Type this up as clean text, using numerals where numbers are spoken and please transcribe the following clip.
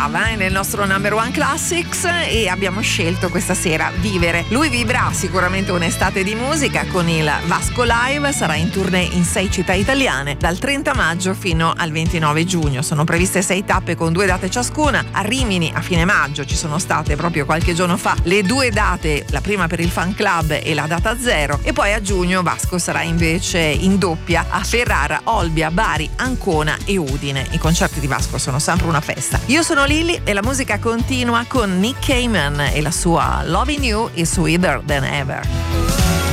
entrava nel nostro Number One Classics e abbiamo scelto questa sera Vivere. Lui vivrà sicuramente un'estate di musica con il Vasco Live, sarà in tournée in 6 città italiane dal 30 maggio fino al 29 giugno. Sono previste 6 tappe con 2 date ciascuna. A Rimini a fine maggio ci sono state proprio qualche giorno fa le 2 date, la prima per il Fan Club e la data 0, e poi a giugno Vasco sarà invece in doppia a Ferrara, Olbia, Bari, Ancona e Udine. I concerti di Vasco sono sempre una festa. Io sono Lily e la musica continua con Nick Cayman e la sua Loving You is Sweeter Than Ever.